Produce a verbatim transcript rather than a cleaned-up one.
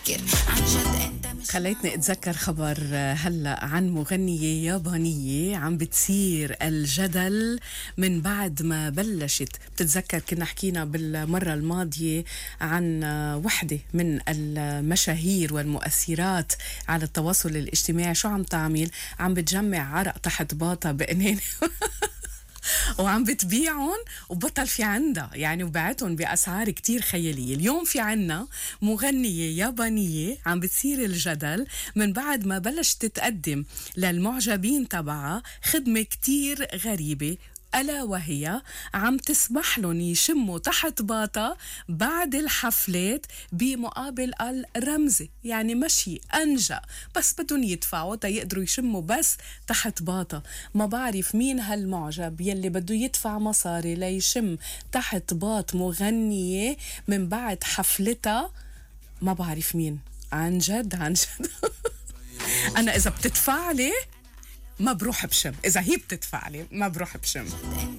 خليتني اتذكر خبر هلا عن مغنية يابانية عم بتصير الجدل من بعد ما بلشت. بتتذكر كنا حكينا بالمرة الماضية عن وحدة من المشاهير والمؤثرات على التواصل الاجتماعي، شو عم تعمل؟ عم بتجمع عرق تحت باطة بقنين وعم بتبيعهم وبطل في عندها يعني، وبعتهم بأسعار كتير خيالية. اليوم في عنا مغنية يابانية عم بتصير الجدل من بعد ما بلشت تقدم للمعجبين تبعها خدمة كتير غريبة، ألا وهي عم تسمح لهم يشموا تحت باطة بعد الحفلات بمقابل الرمزي، يعني مشي أنجا بس بدهم يدفعوا تا يقدروا يشموا بس تحت باطة. ما بعرف مين هالمعجب يلي بده يدفع مصاري ليشم تحت باط مغنية من بعد حفلتها، ما بعرف مين. عن جد عن جد أنا إذا بتدفع لي ما بروح بشم، إذا هي بتدفع لي ما بروح بشم.